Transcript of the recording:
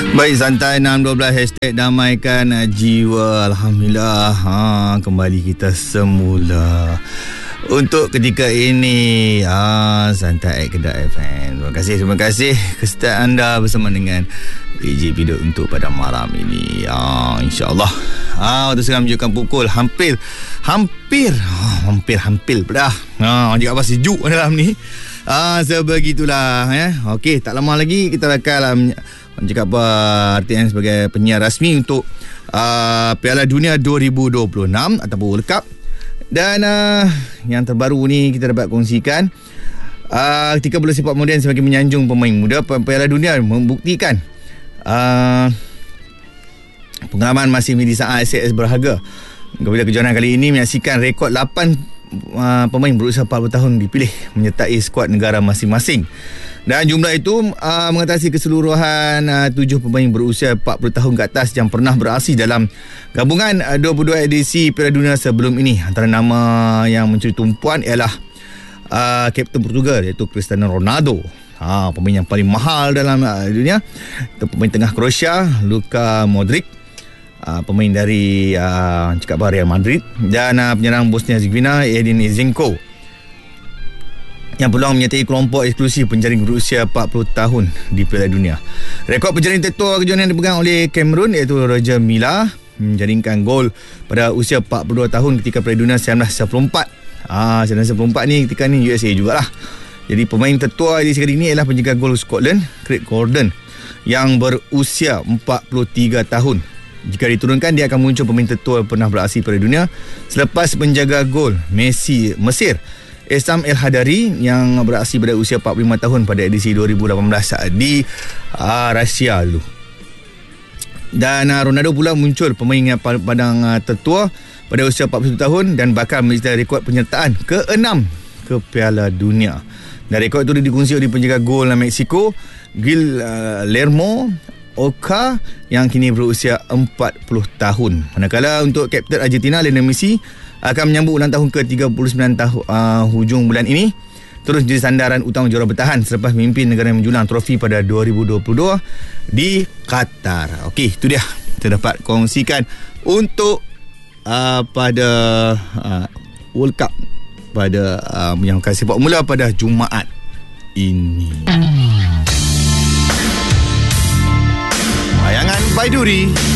Baik, santai 612 hashtag damaikan jiwa. Alhamdulillah, kembali kita semula untuk ketika ini. Santai Kedah FM. Terima kasih kesetiaan anda bersama dengan AJ Pido untuk pada malam ini. InsyaAllah waktu sekarang menunjukkan pukul hampir dah. Juga apa sejuk dalam ni. Sebegitulah Okey, tak lama lagi kita akan cakap RTN sebagai penyiar rasmi untuk Piala Dunia 2026 ataupun World Cup. Dan yang terbaru ni kita dapat kongsikan, ketika bola sepak moden semakin menyanjung pemain muda, Piala Dunia membuktikan pengalaman masih menjadi asas berharga. Kepada kejohanan kali ini menyaksikan rekod 8 pemain berusia 40 tahun dipilih menyertai skuad negara masing-masing. Dan jumlah itu mengatasi keseluruhan 7 pemain berusia 40 tahun ke atas yang pernah beraksi dalam gabungan 22 edisi Piala Dunia sebelum ini. Antara nama yang mencuri tumpuan ialah Kapten Portugal, iaitu Cristiano Ronaldo, pemain yang paling mahal dalam dunia. Pemain tengah Croatia, Luka Modric, pemain dari Real Madrid, dan penyerang Bosnia Herzegovina Edin Zinchenko yang peluang menyertai kelompok eksklusif penjaring berusia 40 tahun di Piala Dunia. Rekod penjaring tertua kejohanan yang dipegang oleh Cameroon, iaitu Roger Milla, menjaringkan gol pada usia 42 tahun ketika Piala Dunia 1994. 1994 ni ketika ni USA jugalah. Jadi pemain tertua di sekali ini ialah penjaga gol Scotland, Craig Gordon, yang berusia 43 tahun. Jika diturunkan, dia akan muncul pemain tertua pernah beraksi Piala Dunia selepas penjaga gol Mesir Essam El Hadari yang beraksi pada usia 45 tahun pada edisi 2018 di Rusia dulu. Dan Ronaldo pula muncul pemain yang pandang tertua pada usia 41 tahun dan bakal mencatat rekod penyertaan ke-6 ke Piala Dunia. Dan rekod itu dikongsi oleh penjaga gol Mexico Guillermo Oka yang kini berusia 40 tahun. Manakala untuk Kapten Argentina Lionel Messi akan menyambut ulang tahun ke-39 hujung bulan ini, terus jadi sandaran utama juara bertahan selepas memimpin negara yang menjulang trofi pada 2022 di Qatar. Okey, itu dia kita dapat kongsikan untuk pada World Cup pada yang akan sepak mula pada Jumaat ini. Bayangan Baiduri.